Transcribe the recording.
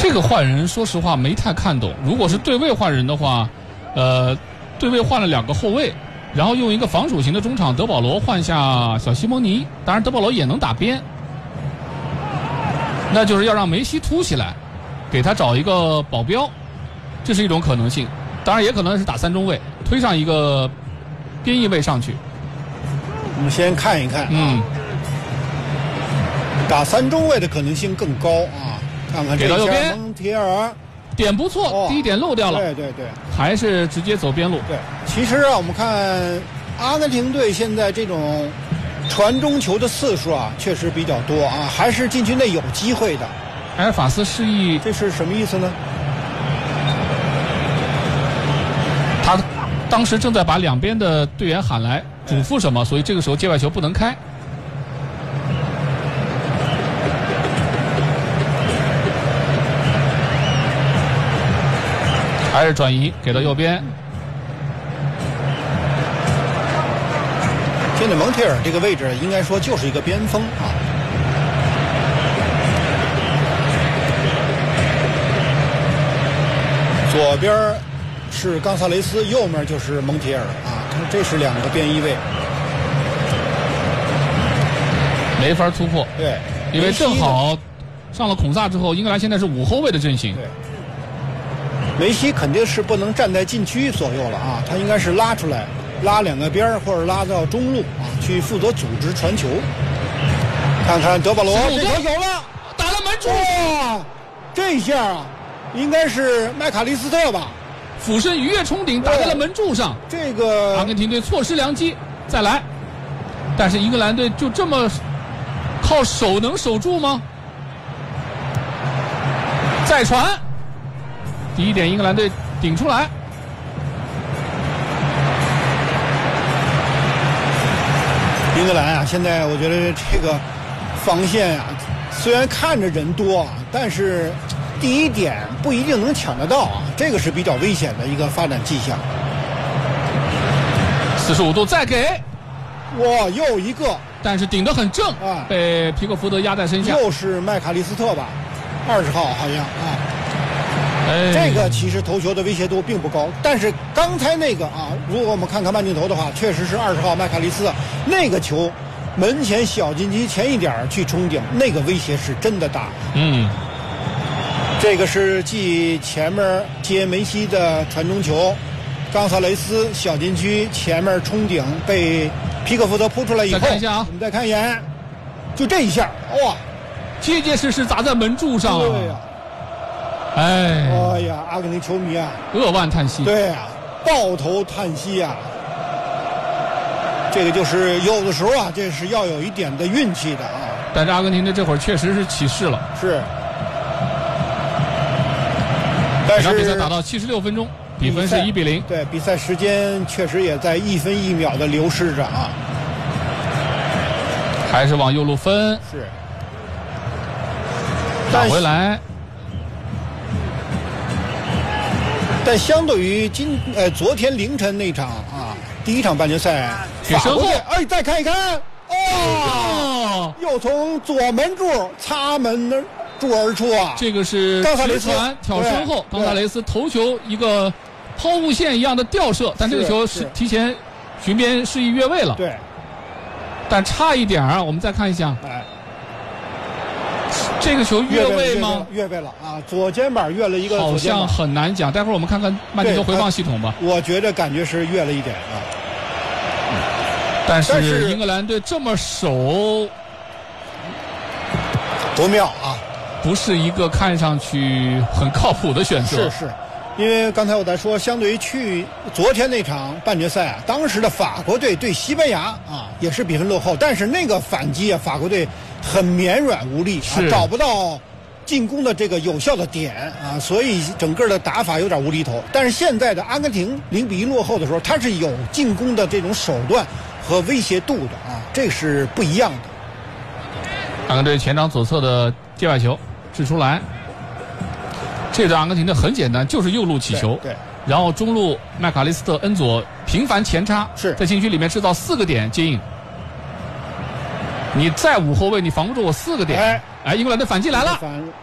这个换人说实话没太看懂。如果是对位换人的话，对位换了2个后卫，然后用一个防守型的中场德保罗换下小西蒙尼，当然德保罗也能打边，那就是要让梅西突起来，给他找一个保镖，这是一种可能性。当然也可能是打3中卫，推上一个边翼位上去。 我们先看一看，打3中卫的可能性更高啊。看看这一下蒙铁尔点不错，第一点漏掉了。 对， 还是直接走边路。 对，其实啊，我们看阿根廷队现在这种传中球的次数啊，确实比较多啊，还是禁区内有机会的。 埃尔法斯示意， 这是什么意思呢？ 他当时正在把两边的队员喊来嘱咐什么，所以这个时候界外球不能开。还是转移给到右边。 现在蒙铁尔这个位置应该说就是一个边锋啊。左边是冈萨雷斯，右面就是蒙铁尔啊，这是2个边翼位， 没法突破。 对， 因为正好上了孔萨之后，英格兰现在是5后卫的阵型。 对。梅西肯定是不能站在禁区左右了啊，他应该是拉出来，拉2个边或者拉到中路啊，去负责组织传球。看看德保罗，这球有了， 打了门柱！ 哇，这一下啊，应该是麦卡利斯特吧？ 俯身鱼跃冲顶，打在了门柱上。 这个阿根廷队错失良机，再来。但是英格兰队就这么靠手能守住吗？再传。第一点，英格兰队顶出来。 英格兰啊，现在我觉得这个防线啊，虽然看着人多啊，但是第一点不一定能抢得到啊，这个是比较危险的一个发展迹象。 45度再给， 哇，又一个， 但是顶得很正啊，被皮克福德压在身下。 又是麦卡利斯特吧，20号好像啊。这个其实头球的威胁度并不高，但是刚才那个啊，如果我们看看慢镜头的话，确实是20号麦卡利斯特那个球门前小禁区前一点去冲顶，那个威胁是真的大。这个是继前面接梅西的传中球，冈萨雷斯小禁区前面冲顶被皮克福德扑出来以后， 再看一下啊， 我们再看一眼，就这一下，哇， 结结实实砸在门柱上。 对呀。哎呀，阿根廷球迷啊， 扼腕叹息。 对啊，抱头叹息啊。这个就是有的时候啊，这是要有一点的运气的啊。 但是阿根廷队这会儿确实是起势了。 是。但是比赛打到76分钟，比分是1-0。 对，比赛时间确实也在1分1秒的流逝着啊。 还是往右路分。 是。 打回来。 但相对于昨天凌晨那场啊，第1场半决赛， 给身后， 再看一看，又从左门柱擦门柱而出啊！ 这个是直传挑身后，冈萨雷斯头球一个抛物线一样的吊射，但这个球是提前巡边示意越位了。 对， 但差一点啊，我们再看一下。这个球越位吗？ 越位了啊！左肩膀越了一个， 好像很难讲。待会儿我们看看慢镜头回放系统吧。 我觉得感觉是越了一点啊。 但是英格兰队这么守， 不妙啊！ 不是一个看上去很靠谱的选择。 是，因为刚才我在说，相对于昨天那场半决赛啊，当时的法国队对西班牙啊也是比分落后，但是那个反击啊，法国队很绵软无力啊，找不到进攻的这个有效的点啊，所以整个的打法有点无厘头。但是现在的阿根廷0-1落后的时候，他是有进攻的这种手段和威胁度的啊，这是不一样的。 阿根廷前场左侧的界外球掷出来，这对阿根廷的很简单，就是右路起球， 对， 然后中路麦卡利斯特、恩佐频繁前插，在禁区里面制造4个点接应。你再5后卫，你防不住我4个点。英格兰的反击来了。